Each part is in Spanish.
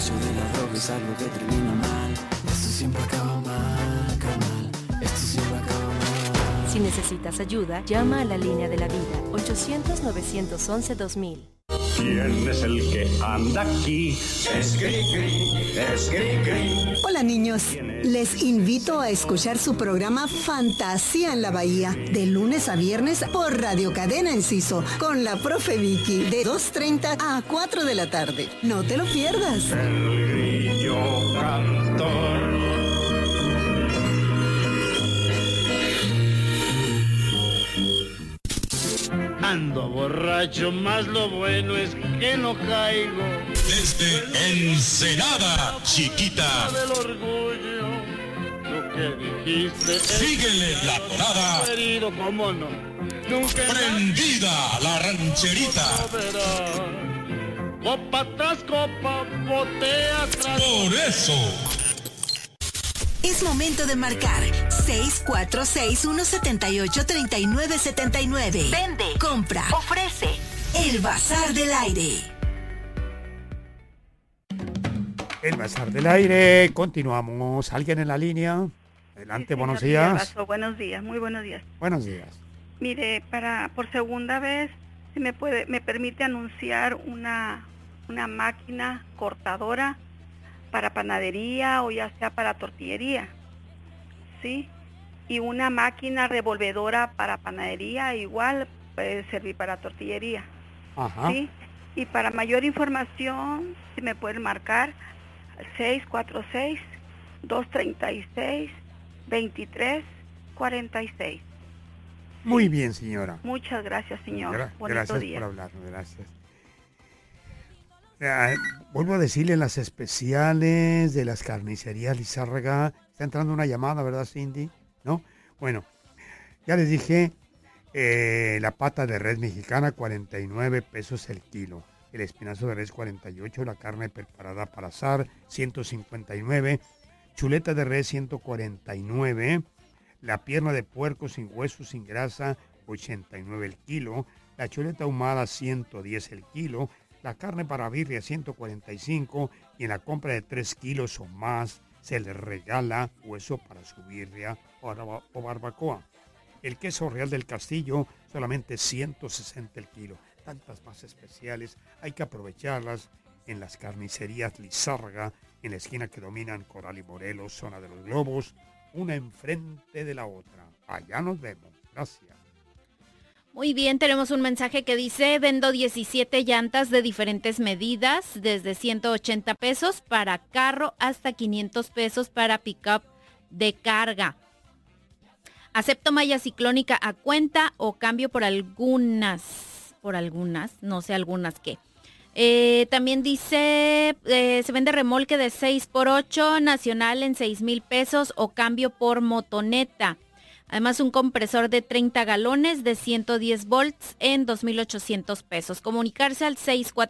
negocio de la droga es algo que termina mal. Esto siempre acaba mal, acaba mal. Esto siempre acaba mal. Si necesitas ayuda, llama a la línea de la vida, 800-911-2000. ¿Quién es el que anda aquí? Es Gri-Gri, es Gri-Gri. Hola niños, les invito a escuchar su programa Fantasía en la Bahía, de lunes a viernes por Radio Cadena Enciso, con la profe Vicky, de 2:30 a 4 de la tarde. No te lo pierdas. El grillo cantor. Ando borracho, más lo bueno es que no caigo. Desde Ensenada, chiquita. Del orgullo, lo que dijiste. Síguele la tonada. Querido, cómo no. Nunca Prendida la rancherita. Copa tras copa, botea tras. Por eso. Es momento de marcar 646-178-3979. Vende, compra, ofrece. El Bazar del Aire. El Bazar del Aire, continuamos. ¿Alguien en la línea? Adelante, sí, buenos días. Buenos días, muy buenos días. Buenos días. Mire, por segunda vez, si me permite anunciar una máquina cortadora para panadería o ya sea para tortillería, ¿sí? Y una máquina revolvedora para panadería, igual puede servir para tortillería. Ajá. ¿Sí? Y para mayor información, si me pueden marcar, 646-236-2346. Muy bien, señora. Muchas gracias, señor. Gracias día. Por hablarnos, gracias. Vuelvo a decirle las especiales de las carnicerías Lizárraga. Está entrando una llamada, ¿verdad, Cindy? ¿No? Bueno, ya les dije, la pata de res mexicana, 49 pesos el kilo. El espinazo de res, 48. La carne preparada para asar, 159. Chuleta de res, 149. La pierna de puerco sin hueso, sin grasa, 89 el kilo. La chuleta ahumada, 110 el kilo. La carne para birria, 145, y en la compra de 3 kilos o más se le regala hueso para su birria o barbacoa. El queso Real del Castillo, solamente 160 el kilo. Tantas más especiales, hay que aprovecharlas en las carnicerías Lizárraga, en la esquina que dominan Coral y Morelos, zona de los Globos, una enfrente de la otra. Allá nos vemos. Gracias. Muy bien, tenemos un mensaje que dice, vendo 17 llantas de diferentes medidas, desde 180 pesos para carro hasta 500 pesos para pick-up de carga. Acepto malla ciclónica a cuenta o cambio por algunas, no sé algunas qué. También dice, se vende remolque de 6x8 nacional en 6,000 pesos o cambio por motoneta. Además, un compresor de 30 galones de 110 volts en 2,800 pesos. Comunicarse al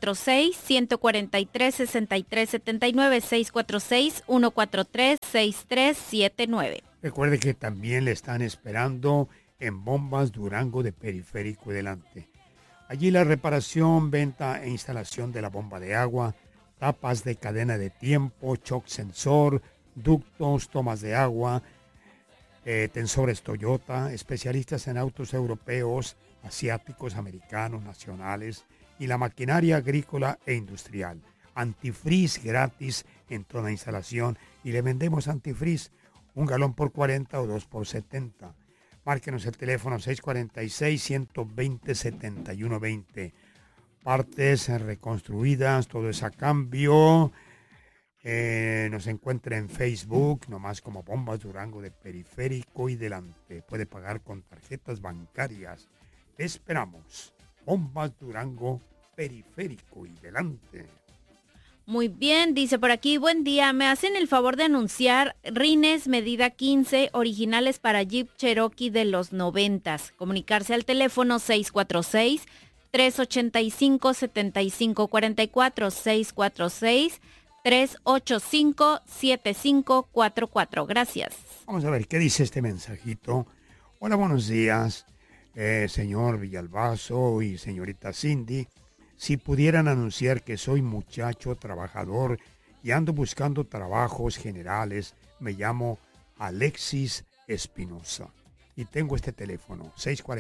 646-143-6379, 646-143-6379. Recuerde que también le están esperando en Bombas Durango de Periférico y Delante. Allí la reparación, venta e instalación de la bomba de agua, tapas de cadena de tiempo, shock sensor, ductos, tomas de agua, tensores Toyota, especialistas en autos europeos, asiáticos, americanos, nacionales y la maquinaria agrícola e industrial. Antifreeze gratis en toda instalación y le vendemos antifreeze, 1 galón por 40 o 2 por 70. Márquenos el teléfono 646-120-7120. Partes reconstruidas, todo es a cambio. Nos encuentra en Facebook, nomás como Bombas Durango de Periférico y Delante. Puede pagar con tarjetas bancarias. Te esperamos. Bombas Durango, Periférico y Delante. Muy bien, dice por aquí, buen día, me hacen el favor de anunciar rines medida 15 originales para Jeep Cherokee de los 90s. Comunicarse al teléfono 646-385-7544, 646-385-7544. Gracias. Vamos a ver, ¿qué dice este mensajito? Hola, buenos días, señor Villalbazo y señorita Cindy. Si pudieran anunciar que soy muchacho trabajador y ando buscando trabajos generales. Me llamo Alexis Espinosa y tengo este teléfono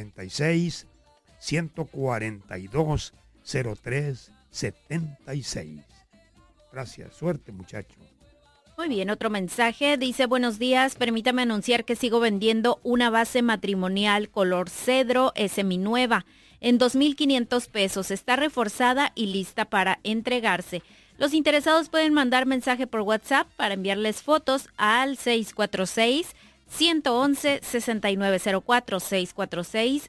646-142-0376. Gracias, suerte muchacho. Muy bien, otro mensaje. Dice, buenos días, permítame anunciar que sigo vendiendo una base matrimonial color cedro, es seminueva, en 2,500 pesos. Está reforzada y lista para entregarse. Los interesados pueden mandar mensaje por WhatsApp para enviarles fotos al 646-111-6904,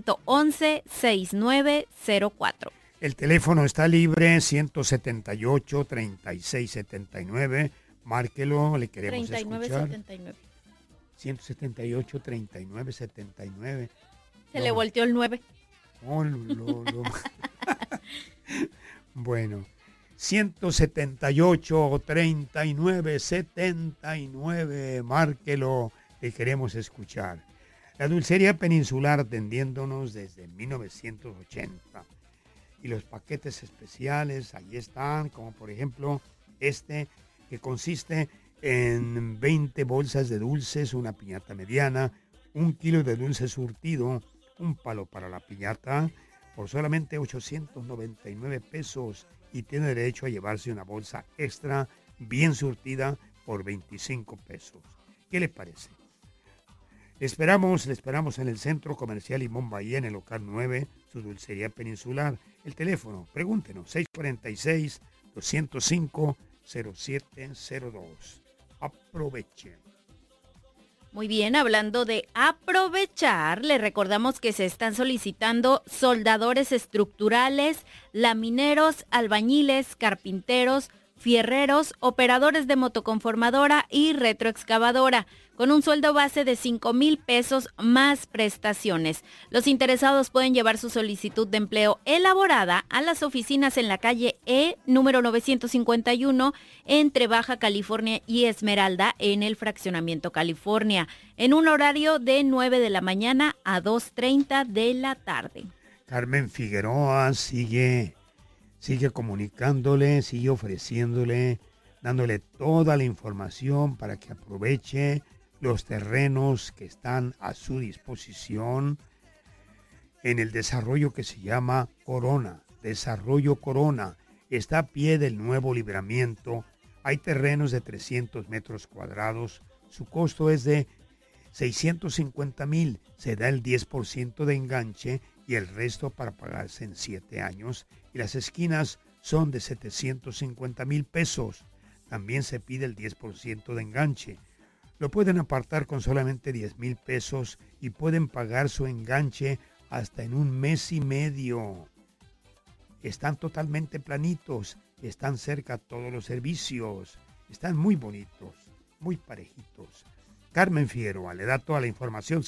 646-111-6904. El teléfono está libre, 178-3679. Márquelo, le queremos 3979. 178-3979. Se le volteó el 9. Oh, Bueno, 178-3979. Márquelo, le queremos escuchar. La Dulcería Peninsular atendiéndonos desde 1980. Y los paquetes especiales, ahí están, como por ejemplo este, que consiste en 20 bolsas de dulces, una piñata mediana, 1 kilo de dulce surtido, un palo para la piñata, por solamente 899 pesos y tiene derecho a llevarse una bolsa extra bien surtida por 25 pesos. ¿Qué le parece? Le esperamos en el Centro Comercial Limón Bahía, en el local 9, su Dulcería Peninsular. El teléfono, pregúntenos, 646-205-0702. Aprovechen. Muy bien, hablando de aprovechar, le recordamos que se están solicitando soldadores estructurales, lamineros, albañiles, carpinteros, fierreros, operadores de motoconformadora y retroexcavadora, con un sueldo base de 5,000 pesos más prestaciones. Los interesados pueden llevar su solicitud de empleo elaborada a las oficinas en la calle E, número 951, entre Baja California y Esmeralda, en el Fraccionamiento California, en un horario de 9 de la mañana a 2:30 de la tarde. Carmen Figueroa sigue comunicándole, sigue ofreciéndole, dándole toda la información para que aproveche los terrenos que están a su disposición en el desarrollo que se llama Corona. Desarrollo Corona está a pie del nuevo libramiento. Hay terrenos de 300 metros cuadrados. Su costo es de 650,000. Se da el 10% de enganche y el resto para pagarse en 7 años. Y las esquinas son de 750,000 pesos. También se pide el 10% de enganche. Lo pueden apartar con solamente 10,000 pesos y pueden pagar su enganche hasta en 1 mes y medio. Están totalmente planitos, están cerca todos los servicios, están muy bonitos, muy parejitos. Carmen Figueroa le da toda la información,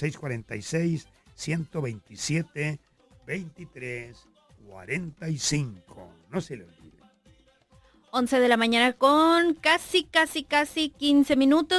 646-127-2345. No se le olvide. 11 de la mañana con casi 15 minutos.